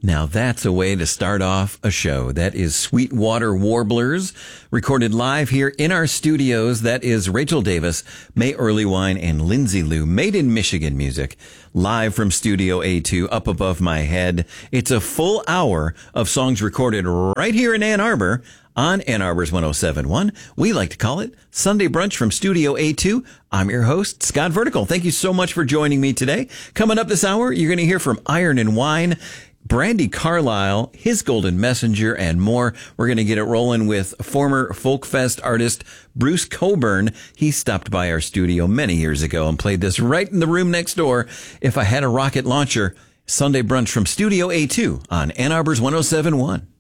Now that's a way to start off a show. That is Sweetwater Warblers, recorded live here in our studios. That is Rachel Davis, May Earlywine, and Lindsay Lou, Made in Michigan music, live from Studio A2 up above my head. It's a full hour of songs recorded right here in Ann Arbor on Ann Arbor's 107.1. We like to call it Sunday Brunch from Studio A2. I'm your host, Scott Vertical. Thank you so much for joining me today. Coming up this hour, you're going to hear from Iron and Wine, Brandi Carlile, His Golden Messenger, and more. We're going to get it rolling with former Folk Fest artist Bruce Coburn. He stopped by our studio many years ago and played this right in the room next door. If I Had a Rocket Launcher, Sunday Brunch from Studio A2 on Ann Arbor's 107.1.